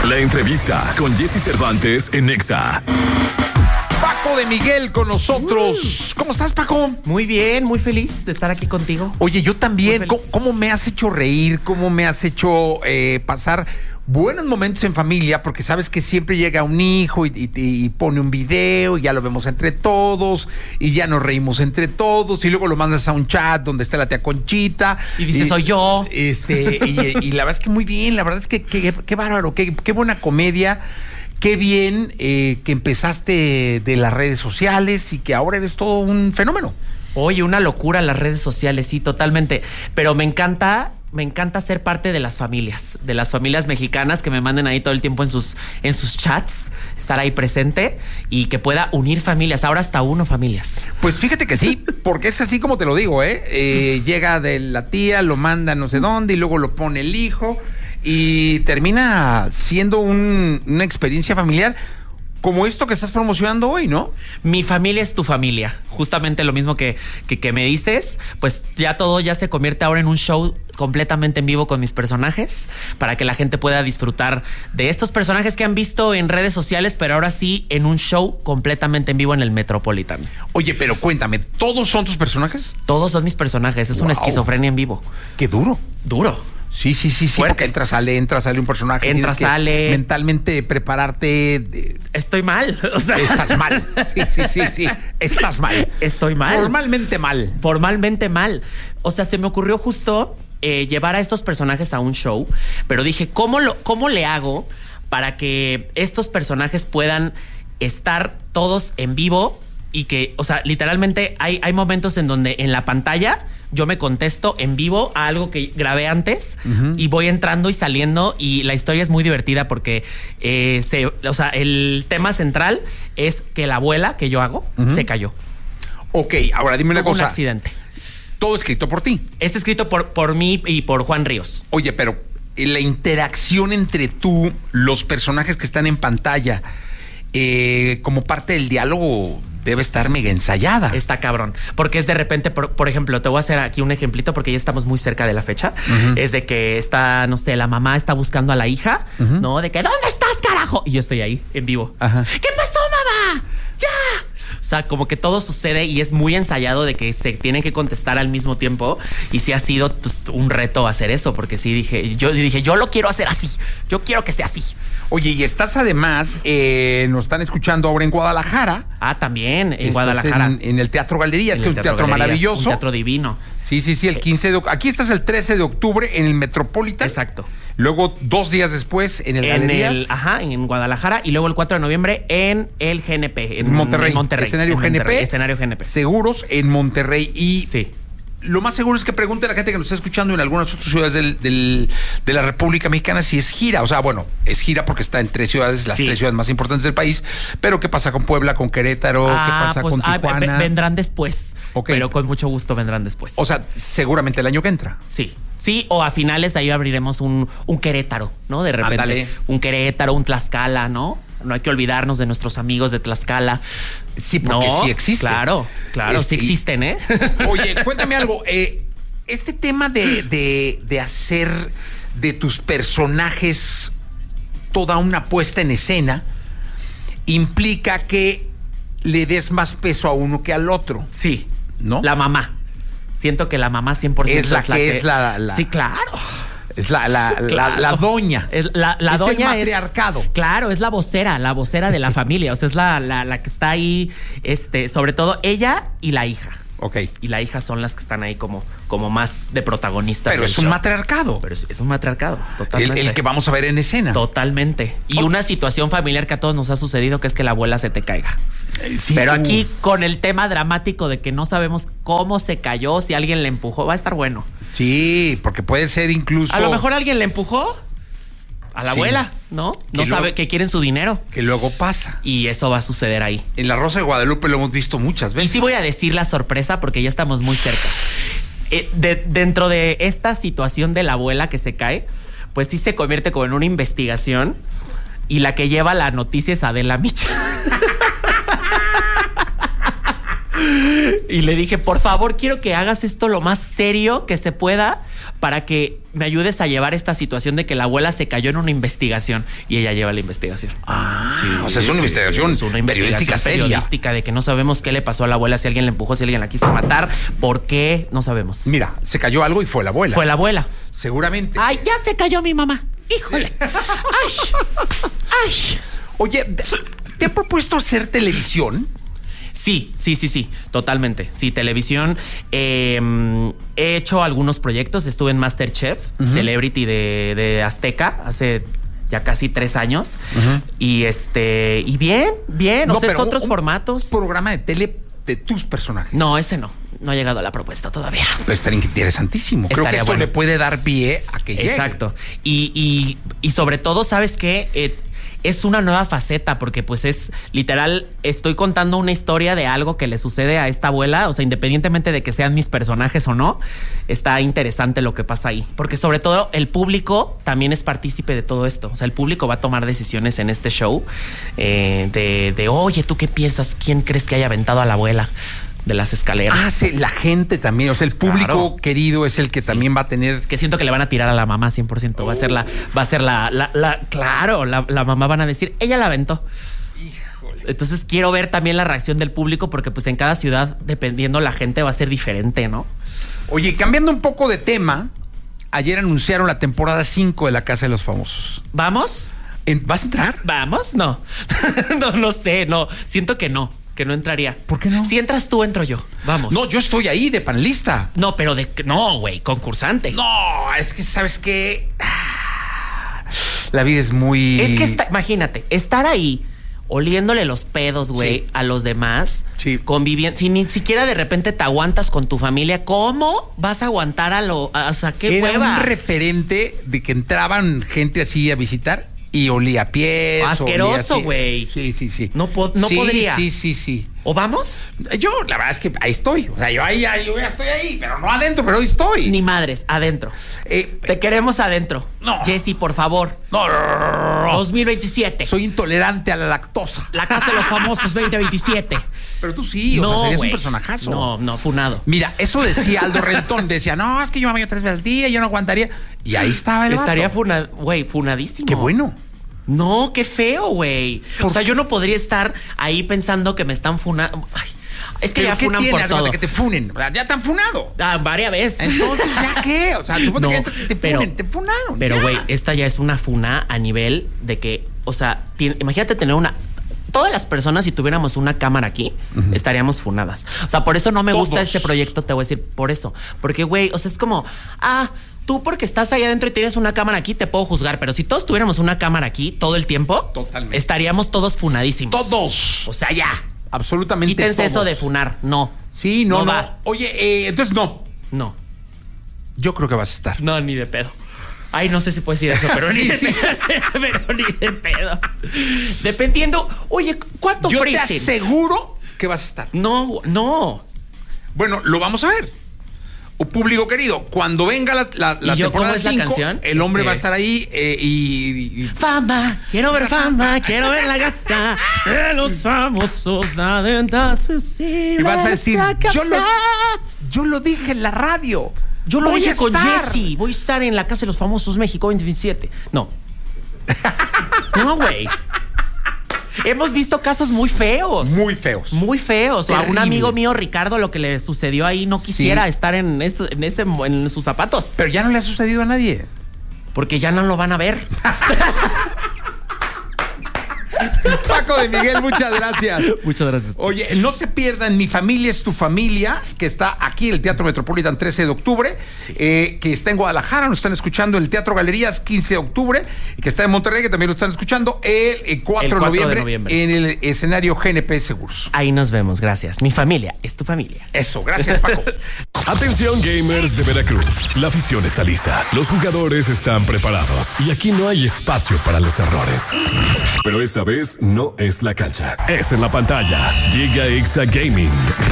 La entrevista con Jesse Cervantes en Nexa. Paco de Miguel con nosotros. ¿Cómo estás, Paco? Muy bien, muy feliz de estar aquí contigo. Oye, yo también. ¿Cómo me has hecho reír? ¿Cómo me has hecho pasar buenos momentos en familia? Porque sabes que siempre llega un hijo y pone un video y ya lo vemos entre todos y ya nos reímos entre todos y luego lo mandas a un chat donde está la tía Conchita. Y dices, soy yo. Y la verdad es que muy bien. La verdad es que qué bárbaro, qué buena comedia. Qué bien que empezaste de las redes sociales y que ahora eres todo un fenómeno. Oye, una locura las redes sociales, sí, totalmente. Pero me encanta ser parte de las familias mexicanas que me manden ahí todo el tiempo en sus chats, estar ahí presente y que pueda unir familias, ahora hasta uno familias. Pues fíjate que sí, porque es así como te lo digo, llega de la tía, lo manda no sé dónde y luego lo pone el hijo y termina siendo una experiencia familiar como esto que estás promocionando hoy, ¿no? Mi familia es tu familia. Justamente lo mismo que me dices, pues todo se convierte ahora en un show completamente en vivo con mis personajes para que la gente pueda disfrutar de estos personajes que han visto en redes sociales, pero ahora sí en un show completamente en vivo en el Metropolitan. Oye, pero cuéntame, ¿todos son tus personajes? Todos son mis personajes, es una esquizofrenia en vivo. ¡Qué duro! Duro. Sí, porque entra, sale un personaje. Sale. Mentalmente prepararte. Estoy mal. O sea. Estás mal. Sí. Estás mal. Estoy mal. Formalmente mal. O sea, se me ocurrió justo llevar a estos personajes a un show, pero dije, ¿cómo le hago para que estos personajes puedan estar todos en vivo? Y que, o sea, literalmente hay momentos en donde en la pantalla yo me contesto en vivo a algo que grabé antes y voy entrando y saliendo y la historia es muy divertida porque el tema central es que la abuela que yo hago se cayó. Ok, ahora dime una cosa. Un accidente. Todo escrito por ti. Es escrito por mí y por Juan Ríos. Oye, pero la interacción entre tú, los personajes que están en pantalla, como parte del diálogo debe estar mega ensayada. Está cabrón. Porque es de repente, por ejemplo, te voy a hacer aquí un ejemplito porque ya estamos muy cerca de la fecha. Es de que está, no sé, la mamá está buscando a la hija, ¿no? De que, ¿dónde estás, carajo? Y yo estoy ahí, en vivo. Ajá. ¿Qué pasó, mamá? ¡Ya! O sea, como que todo sucede y es muy ensayado de que se tienen que contestar al mismo tiempo. Y sí ha sido pues, un reto hacer eso, porque sí dije, yo lo quiero hacer así. Yo quiero que sea así. Oye, y estás además, nos están escuchando ahora en Guadalajara. Ah, también, en Guadalajara. En el Teatro Galerías, que es un teatro maravilloso. Un teatro divino. Sí, el 15 de octubre. Aquí estás el 13 de octubre en el Metropolitan. Exacto. Luego, 2 días después, en el Galerías. En Guadalajara. Y luego el 4 de noviembre en el GNP. En Monterrey. Escenario GNP. Escenario GNP. Seguros en Monterrey. Y sí. Lo más seguro es que pregunte a la gente que nos está escuchando en algunas otras ciudades de la República Mexicana si es gira. O sea, bueno, es gira porque está en 3 ciudades, las 3 ciudades más importantes del país. Pero ¿qué pasa con Puebla, con Querétaro? ¿Qué pasa con Tijuana? Vendrán después. Okay. Pero con mucho gusto vendrán después. O sea, seguramente el año que entra. Sí, o a finales ahí abriremos un Querétaro, ¿no? De repente. Ándale. Un Querétaro, un Tlaxcala, ¿no? No hay que olvidarnos de nuestros amigos de Tlaxcala. Sí, porque sí existen. Claro, sí existen, ¿eh? Oye, cuéntame algo. Este tema de hacer de tus personajes toda una puesta en escena implica que le des más peso a uno que al otro. Sí. ¿No? La mamá. Siento que la mamá 100% es la que... Sí, claro. Es la doña. La doña el matriarcado. Claro, es la vocera de la familia. O sea, es la que está ahí, sobre todo ella y la hija. Ok. Y la hija son las que están ahí como más de protagonistas. Pero es un matriarcado. Pero es un matriarcado, totalmente. El que vamos a ver en escena. Totalmente. Y una situación familiar que a todos nos ha sucedido, que es que la abuela se te caiga. Sí, pero aquí con el tema dramático de que no sabemos cómo se cayó, si alguien le empujó, va a estar bueno. Sí, porque puede ser incluso... A lo mejor alguien le empujó a la abuela, ¿no? No sabe que quieren su dinero. Que luego pasa. Y eso va a suceder ahí. En La Rosa de Guadalupe lo hemos visto muchas veces. Y sí voy a decir la sorpresa porque ya estamos muy cerca. Dentro de esta situación de la abuela que se cae, pues sí se convierte como en una investigación y la que lleva la noticia es Adela Micha. Y le dije, por favor, quiero que hagas esto lo más serio que se pueda para que me ayudes a llevar esta situación de que la abuela se cayó en una investigación. Y ella lleva la investigación. O sea, es una investigación, es una investigación periodística de que no sabemos qué le pasó a la abuela, si alguien la empujó, si alguien la quiso matar, por qué, no sabemos. Mira, se cayó algo y fue la abuela. Fue la abuela. Seguramente. Ay, ya se cayó mi mamá. Híjole. Sí. Ay. Oye, ¿te ha propuesto hacer televisión? Sí, totalmente. Sí, televisión. He hecho algunos proyectos. Estuve en MasterChef, Celebrity de Azteca, hace ya casi 3 años. Y bien. No, o sea, es otros formatos. Programa de tele de tus personajes. No, ese no. No ha llegado a la propuesta todavía. Estaría interesantísimo. Creo que esto le puede dar pie a que llegue. Exacto. Y sobre todo, ¿sabes qué? Es una nueva faceta porque pues es literal, estoy contando una historia de algo que le sucede a esta abuela, o sea, independientemente de que sean mis personajes o no, está interesante lo que pasa ahí, porque sobre todo el público también es partícipe de todo esto, o sea, el público va a tomar decisiones en este show oye, ¿tú qué piensas? ¿Quién crees que haya aventado a la abuela de las escaleras? Sí, la gente también, o sea, el público querido es el que también va a tener... Que siento que le van a tirar a la mamá 100%, va a ser la mamá van a decir, ella la aventó. Híjole. Entonces quiero ver también la reacción del público porque pues en cada ciudad, dependiendo la gente, va a ser diferente, ¿no? Oye, cambiando un poco de tema, ayer anunciaron la temporada 5 de La Casa de los Famosos. ¿Vamos? ¿Vas a entrar? ¿Vamos? No. no sé, no. Siento que no entraría. ¿Por qué no? Si entras tú, entro yo. Vamos. No, yo estoy ahí de panelista. No, pero no, güey, concursante. No, es que, ¿sabes qué? La vida es muy... Es que imagínate, estar ahí oliéndole los pedos, güey, a los demás, conviviendo, si ni siquiera de repente te aguantas con tu familia, ¿cómo vas a aguantar o sea, qué hueva? Era un referente de que entraban gente así a visitar y olía pies. Asqueroso, güey. Sí. No podría. Sí. ¿O vamos? Yo, la verdad es que ahí estoy. O sea, yo ya estoy ahí, pero no adentro, pero hoy estoy. Ni madres, adentro. Te queremos adentro. No. Jessy, por favor. No. 2027. Soy intolerante a la lactosa. La Casa de los Famosos 2027. Pero tú sí, o sea, serías un personajazo. No, funado. Mira, eso decía Aldo Rentón. Decía, no, es que yo me baño 3 veces al día, yo no aguantaría. Y ahí estaba el Estaría funadísimo. Qué bueno. No, qué feo, güey. O sea, yo no podría estar ahí pensando que me están funando. Ay, es que ya funan por todo. Que te funen. Ya te han funado. Varias veces. Entonces, ¿ya qué? O sea, tú no, te funaron. Pero, güey, esta ya es una funa a nivel de que, o sea, imagínate tener todas las personas, si tuviéramos una cámara aquí, estaríamos funadas. O sea, por eso no me gusta este proyecto, te voy a decir por eso. Porque, güey, o sea, es como, tú porque estás ahí adentro y tienes una cámara aquí, te puedo juzgar. Pero si todos tuviéramos una cámara aquí todo el tiempo, totalmente, estaríamos todos funadísimos. Todos. O sea, ya. Absolutamente. Quítense todos. eso de funar. No. Sí, no. Va. Oye, entonces no. No. Yo creo que vas a estar. No, ni de pedo. Ay, no sé si puedes decir eso, pero ni de pedo. Dependiendo. Oye, ¿cuánto yo freezing? Te aseguro que vas a estar. No. Bueno, lo vamos a ver. Público querido, cuando venga la temporada 5, el hombre va a estar ahí y... Fama, quiero ver la casa de los famosos. Y vas a decir, yo lo dije en la radio. Yo lo dije con Jessy. Voy a estar en la Casa de los Famosos México 2027. No, güey. Hemos visto casos muy feos. Muy feos. A un amigo mío, Ricardo, lo que le sucedió ahí, no quisiera estar en sus zapatos. Pero ya no le ha sucedido a nadie. Porque ya no lo van a ver. Paco de Miguel, muchas gracias. Muchas gracias. Oye, no se pierdan Mi Familia es tu Familia, que está aquí en el Teatro Metropolitan 13 de octubre, que está en Guadalajara, nos están escuchando en el Teatro Galerías 15 de octubre, y que está en Monterrey, que también lo están escuchando el 4 de noviembre en el escenario GNP Seguros. Ahí nos vemos, gracias. Mi familia es tu familia. Eso, gracias, Paco. Atención, gamers de Veracruz. La afición está lista, los jugadores están preparados y aquí no hay espacio para los errores. Pero esta vez no es la cancha, es en la pantalla. Llega Exa Gaming.